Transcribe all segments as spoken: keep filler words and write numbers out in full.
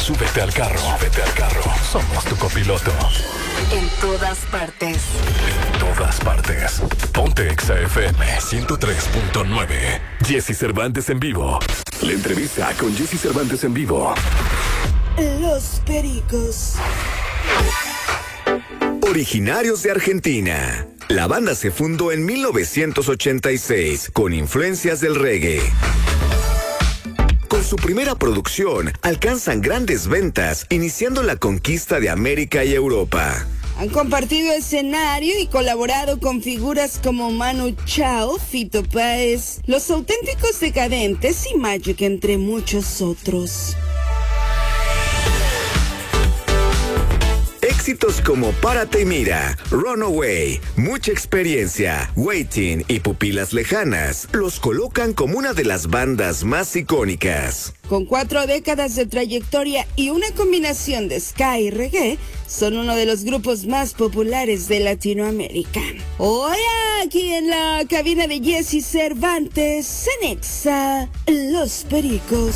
Súbete al carro, súbete al carro. Somos tu copiloto. En todas partes. En todas partes. Ponte Exa F M ciento tres punto nueve. Jessy Cervantes en vivo. La entrevista con Jessy Cervantes en vivo. Los Pericos. Originarios de Argentina. La banda se fundó en mil novecientos ochenta y seis con influencias del reggae. Con su primera producción, alcanzan grandes ventas, iniciando la conquista de América y Europa. Han compartido escenario y colaborado con figuras como Manu Chao, Fito Páez, Los Auténticos Decadentes y Magic, entre muchos otros. Éxitos como Párate y Mira, Runaway, Mucha Experiencia, Waiting y Pupilas Lejanas los colocan como una de las bandas más icónicas. Con cuatro décadas de trayectoria y una combinación de ska y reggae, son uno de los grupos más populares de Latinoamérica. Hoy aquí en la cabina de Jessy Cervantes, en Exa, Los Pericos.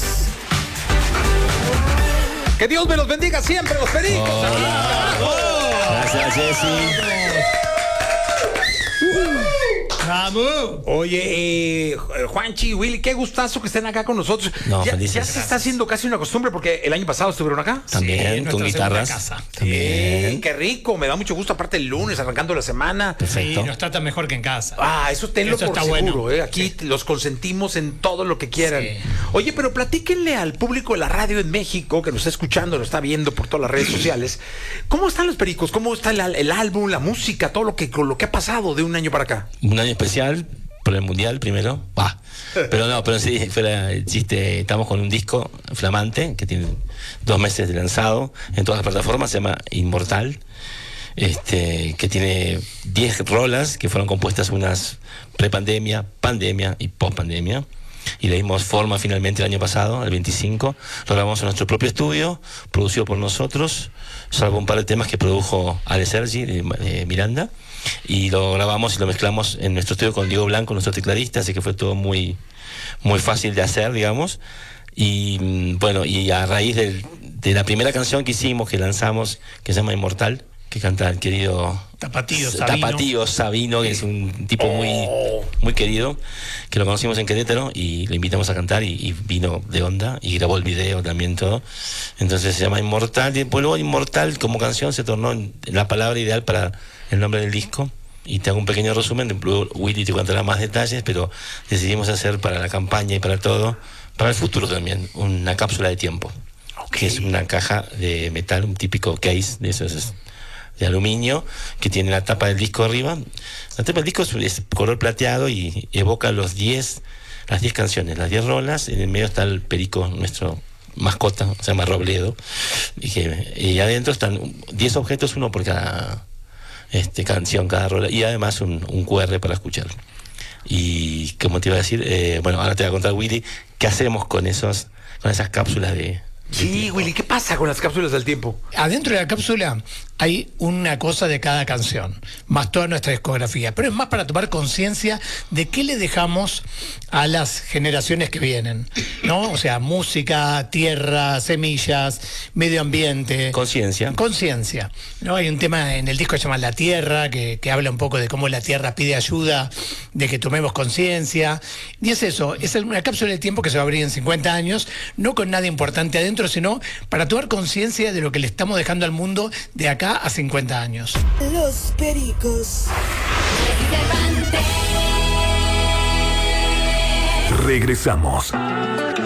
Que Dios me los bendiga siempre, los Pericos. Hola. Gracias, Jessy. ¡Vamos! Oye, eh, Juanchi, Willy, qué gustazo que estén acá con nosotros. No, ya, felices. ya se está haciendo casi una costumbre porque el año pasado estuvieron acá. También, Sí, con nuestra guitarras. segunda casa. También. Sí, qué rico, me da mucho gusto. Aparte el lunes, arrancando la semana. Perfecto. Sí, nos trata mejor que en casa. Ah, eso tenlo Eso por está seguro, bueno. ¿eh? Aquí Sí. los consentimos en todo lo que quieran. Sí. Oye, pero platíquenle al público de la radio en México, que nos está escuchando, nos está viendo por todas las redes sociales, ¿cómo están los Pericos? ¿Cómo está el, el álbum, la música, todo lo que, lo que ha pasado de un año para acá? Un año especial por el mundial primero. Bah. Pero no, pero sí, fuera el chiste. Estamos con un disco flamante que tiene dos meses de lanzado en todas las plataformas. Se llama Inmortal. Este, que tiene diez rolas que fueron compuestas unas pre-pandemia, pandemia y post-pandemia. Y le dimos forma finalmente el año pasado, el veinticinco. Lo grabamos en nuestro propio estudio, producido por nosotros, salvo un par de temas que produjo Ale Sergi de, de Miranda. Y lo grabamos y lo mezclamos en nuestro estudio con Diego Blanco, nuestro tecladista, así que fue todo muy, muy fácil de hacer, digamos. Y bueno, y a raíz del, de la primera canción que hicimos, que lanzamos, que se llama Inmortal, que canta el querido Tapatío Sabino. Tapatío Sabino, que es un tipo muy, muy querido, que lo conocimos en Querétaro y lo invitamos a cantar y, y vino de onda y grabó el video también todo. Entonces se llama Inmortal y después luego Inmortal como canción se tornó en la palabra ideal para el nombre del disco. Y te hago un pequeño resumen, luego Willy te contará más detalles, pero decidimos hacer para la campaña y para todo, para el futuro también, una cápsula de tiempo, okay, que es una caja de metal, un típico case de esos de aluminio, que tiene la tapa del disco arriba. La tapa del disco es, es color plateado y evoca los diez, las diez canciones, las diez rolas. En el medio está el perico, nuestro mascota, se llama Robledo, y, que, y adentro están diez objetos, uno por cada este, canción, cada rola, y además un, un cu erre para escuchar. Y como te iba a decir, eh, bueno, ahora te voy a contar, Willy, qué hacemos con esos, con esas cápsulas de... Sí, Willy, ¿qué pasa con las cápsulas del tiempo? Adentro de la cápsula hay una cosa de cada canción, más toda nuestra discografía, pero es más para tomar conciencia de qué le dejamos a las generaciones que vienen, ¿no? O sea, música, tierra, semillas, medio ambiente. Conciencia. Conciencia, ¿no? Hay un tema en el disco que se llama La Tierra, que, que habla un poco de cómo la tierra pide ayuda, de que tomemos conciencia. Y es eso, es una cápsula de tiempo que se va a abrir en cincuenta años, no con nada importante adentro, sino para tomar conciencia de lo que le estamos dejando al mundo de acá a cincuenta años. Los Pericos. Regresamos.